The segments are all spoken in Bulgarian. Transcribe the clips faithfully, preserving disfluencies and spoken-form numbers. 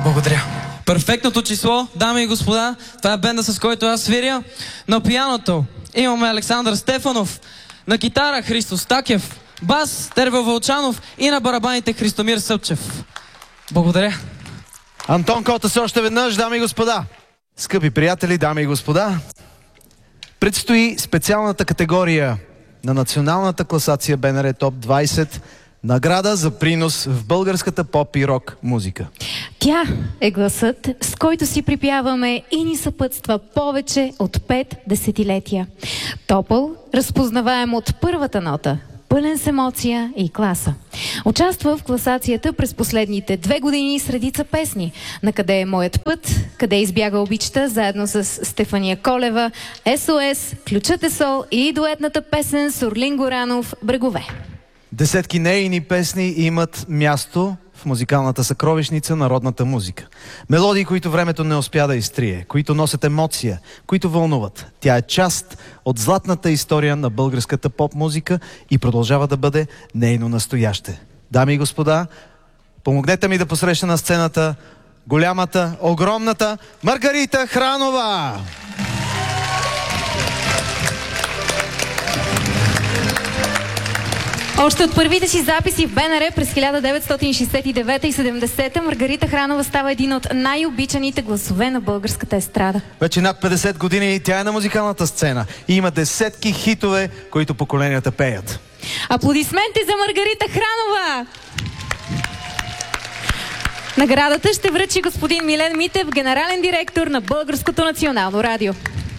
Благодаря. Перфектното число, дами и господа, това е бенда, с който аз свиря. На пианото имаме Александър Стефанов, на китара Христо Стакев, бас Тервел Вълчанов и на барабаните Христомир Събчев. Благодаря. Антон Котас още веднъж, дами и господа. Скъпи приятели, дами и господа, предстои специалната категория на националната класация БНР Топ двайсет, награда за принос в българската поп и рок музика. Тя е гласът, с който си припяваме и ни съпътства повече от пет десетилетия. Топъл, разпознаваем от първата нота, пълен с емоция и класа. Участва в класацията през последните две години с редица песни. На къде е моят път, къде избяга обичта, заедно с Стефания Колева, Ес О Ес, Ключът е сол и дуетната песен с Орлин Горанов «Брегове». Десетки нейни песни имат място в музикалната съкровищница народната музика. Мелодии, които времето не успя да изтрие, които носят емоция, които вълнуват. Тя е част от златната история на българската поп-музика и продължава да бъде нейно настояще. Дами и господа, помогнете ми да посрещна на сцената голямата, огромната Маргарита Хранова! Още от първите си записи в БНР през хиляда деветстотин шейсет и девета и седемдесета Маргарита Хранова става един от най-обичаните гласове на българската естрада. Вече над петдесет години тя е на музикалната сцена и има десетки хитове, които поколенията пеят. Аплодисменти за Маргарита Хранова! Наградата ще връчи господин Милен Митев, генерален директор на Българското национално радио.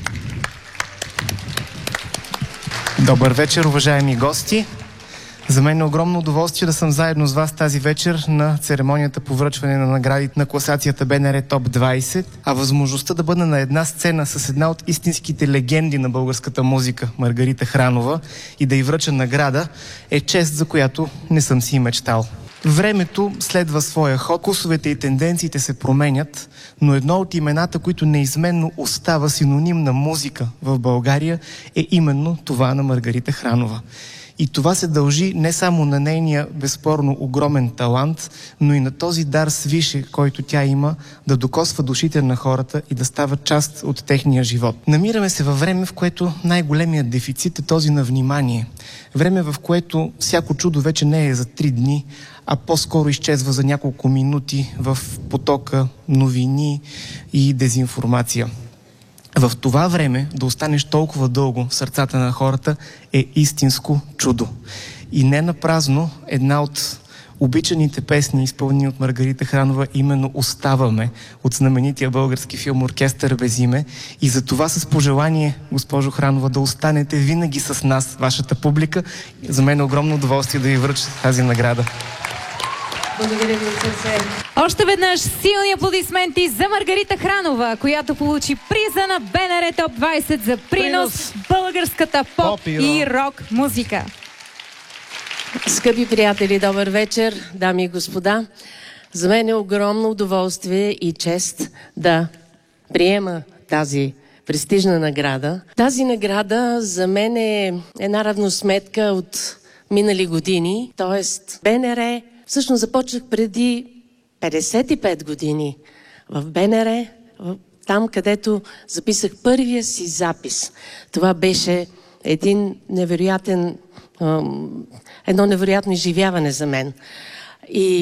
Добър вечер, уважаеми гости! За мен е огромно удоволствие да съм заедно с вас тази вечер на церемонията по връчване на наградите на класацията БНР Топ двайсет, а възможността да бъда на една сцена с една от истинските легенди на българската музика, Маргарита Хранова, и да й връча награда е чест, за която не съм си и мечтал. Времето следва своя ход, вкусовете и тенденциите се променят, но едно от имената, които неизменно остава синоним на музика в България, е именно това на Маргарита Хранова. И това се дължи не само на нейния безспорно огромен талант, но и на този дар свише, който тя има да докосва душите на хората и да става част от техния живот. Намираме се във време, в което най-големият дефицит е този на внимание. Време, в което всяко чудо вече не е за три дни, а по-скоро изчезва за няколко минути в потока новини и дезинформация. В това време да останеш толкова дълго в сърцата на хората е истинско чудо. И не напразно една от обичаните песни, изпълнени от Маргарита Хранова, именно "Оставаме" от знаменития български филм "Оркестър без име". И за това с пожелание, госпожо Хранова, да останете винаги с нас, вашата публика. За мен е огромно удоволствие да ви връча тази награда. Благодаря ви, сърце. Още веднъж силни аплодисменти за Маргарита Хранова, която получи приза на БНР Топ двайсет за принос в българската поп, поп и, и рок музика. Скъпи приятели, добър вечер, дами и господа. За мен е огромно удоволствие и чест да приема тази престижна награда. Тази награда за мен е една равносметка от минали години, т.е. БНР. Всъщност започнах преди петдесет и пет години в БНР, там където записах първия си запис. Това беше един невероятен, едно невероятно изживяване за мен. И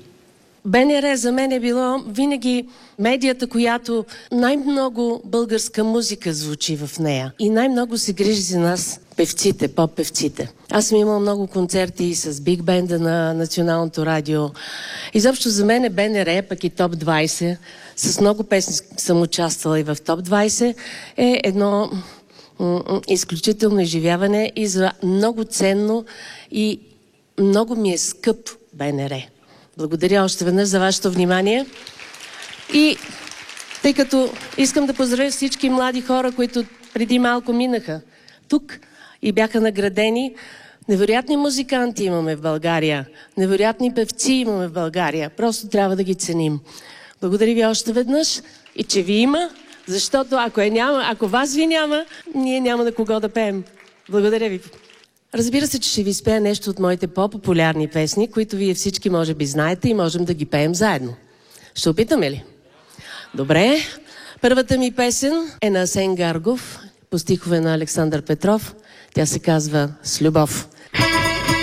БНР за мен е било винаги медията, която най-много българска музика звучи в нея. И най-много се грижи за нас певците, поп-певците. Аз съм имала много концерти с биг бенда на Националното радио. Изобщо за мен е БНР, пък и Топ двайсет, с много песни съм участвала и в Топ двайсет, е едно изключително изживяване и за много ценно и много ми е скъп БНР. Благодаря още веднъж за вашето внимание. И тъй като искам да поздравя всички млади хора, които преди малко минаха тук и бяха наградени. Невероятни музиканти имаме в България. Невероятни певци имаме в България. Просто трябва да ги ценим. Благодаря ви още веднъж и че ви има, защото ако, е няма, ако вас ви няма, ние няма на кого да пеем. Благодаря ви. Разбира се, че ще ви спея нещо от моите по-популярни песни, които вие всички може би знаете и можем да ги пеем заедно. Ще опитаме ли? Добре. Първата ми песен е на Асен Гаргов, по стихове на Александър Петров. Тя се казва "С любов".